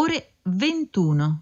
ore 21.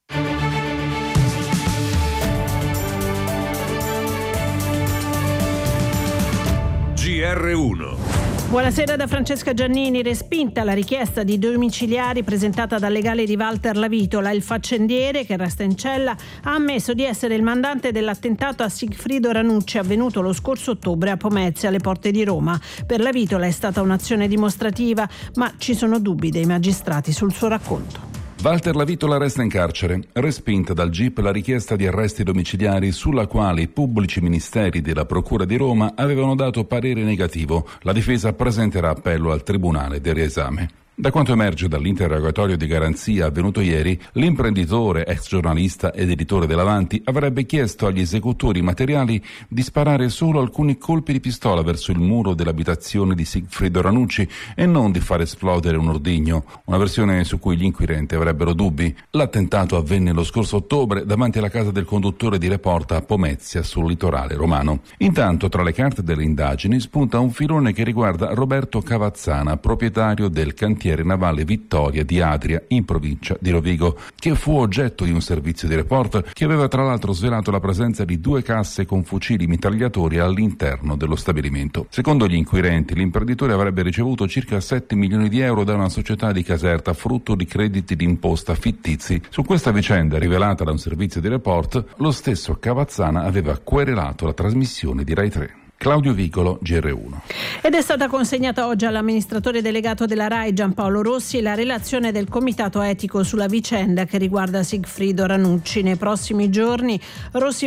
GR1. Buonasera da Francesca Giannini. Respinta la richiesta di domiciliari presentata dal legale di Walter Lavitola. Il faccendiere, che resta in cella, ha ammesso di essere il mandante dell'attentato a Sigfrido Ranucci avvenuto lo scorso ottobre a Pomezia, alle porte di Roma. Per Lavitola è stata un'azione dimostrativa, ma ci sono dubbi dei magistrati sul suo racconto. Walter Lavitola resta in carcere. Respinta dal GIP la richiesta di arresti domiciliari sulla quale i pubblici ministeri della Procura di Roma avevano dato parere negativo. La difesa presenterà appello al Tribunale del riesame. Da quanto emerge dall'interrogatorio di garanzia avvenuto ieri, l'imprenditore, ex giornalista ed editore dell'Avanti, avrebbe chiesto agli esecutori materiali di sparare solo alcuni colpi di pistola verso il muro dell'abitazione di Sigfrido Ranucci e non di far esplodere un ordigno, una versione su cui gli inquirenti avrebbero dubbi. L'attentato avvenne lo scorso ottobre davanti alla casa del conduttore di Reporta a Pomezia, sul litorale romano. Intanto, tra le carte delle indagini spunta un filone che riguarda Roberto Cavazzana, proprietario del cantiere navale Vittoria di Adria, in provincia di Rovigo, che fu oggetto di un servizio di report che aveva tra l'altro svelato la presenza di 2 casse con fucili mitragliatori all'interno dello stabilimento. Secondo gli inquirenti, l'imprenditore avrebbe ricevuto circa 7 milioni di euro da una società di Caserta, frutto di crediti d'imposta fittizi. Su questa vicenda, rivelata da un servizio di report, lo stesso Cavazzana aveva querelato la trasmissione di Rai 3. Claudio Vicolo, GR1. Ed è stata consegnata oggi all'amministratore delegato della RAI Giampaolo Rossi la relazione del comitato etico sulla vicenda che riguarda Sigfrido Ranucci. Nei prossimi giorni Rossi